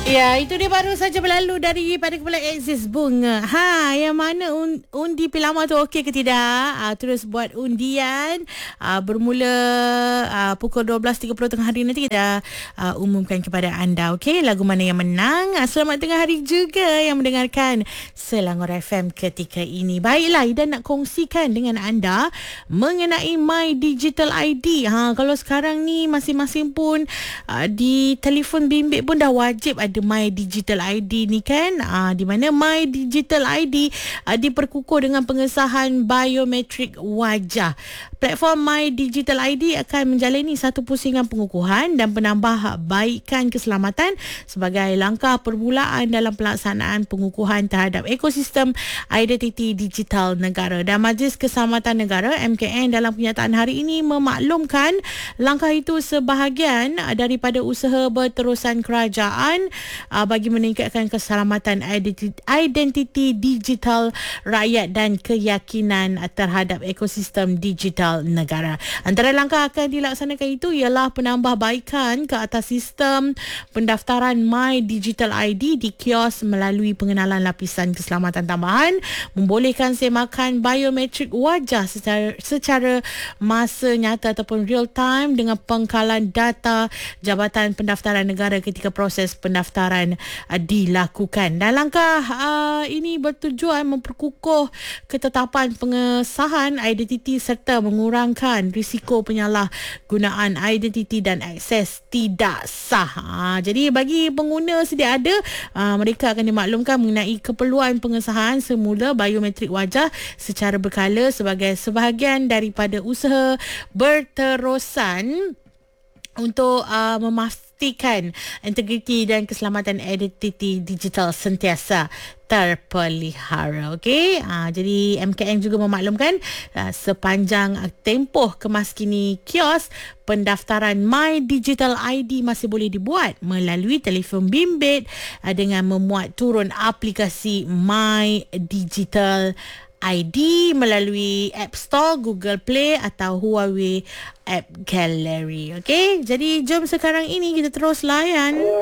Ya, itu dia baru saja berlalu daripada Kumpulan Axis Bunga. Yang mana undi Pilama tu okey ke tidak? Terus buat undian. Bermula pukul 12.30 tengah hari nanti kita umumkan kepada anda. Okey, lagu mana yang menang? Selamat tengah hari juga yang mendengarkan Selangor FM ketika ini. Baiklah, Ida nak kongsikan dengan anda mengenai My Digital ID. Kalau sekarang ni masing-masing pun di telefon bimbit pun dah wajib ada My Digital ID ni kan, di mana My Digital ID diperkukuh dengan pengesahan biometrik wajah. Platform My Digital ID akan menjalani satu pusingan pengukuhan dan penambahbaikan keselamatan sebagai langkah permulaan dalam pelaksanaan pengukuhan terhadap ekosistem identiti digital negara. Dan Majlis Keselamatan Negara MKN dalam kenyataan hari ini memaklumkan langkah itu sebahagian daripada usaha berterusan kerajaan bagi meningkatkan keselamatan identiti digital rakyat dan keyakinan terhadap ekosistem digital negara. Antara langkah akan dilaksanakan itu ialah penambahbaikan ke atas sistem pendaftaran My Digital ID di kios melalui pengenalan lapisan keselamatan tambahan, membolehkan semakan biometrik wajah secara masa nyata ataupun real time dengan pengkalan data Jabatan Pendaftaran Negara ketika proses pendaftaran dilakukan. Dan langkah ini bertujuan memperkukuh ketetapan pengesahan identiti serta mengurangkan risiko penyalahgunaan identiti dan akses tidak sah. Jadi bagi pengguna sedia ada, mereka akan dimaklumkan mengenai keperluan pengesahan semula biometrik wajah secara berkala sebagai sebahagian daripada usaha berterusan untuk memastikan integriti dan keselamatan identiti digital sentiasa terpelihara. Okey, jadi MKN juga memaklumkan sepanjang tempoh kemaskini kios pendaftaran My Digital ID masih boleh dibuat melalui telefon bimbit dengan memuat turun aplikasi My Digital ID melalui App Store, Google Play atau Huawei App Gallery. Okey, jadi jom sekarang ini kita terus layan.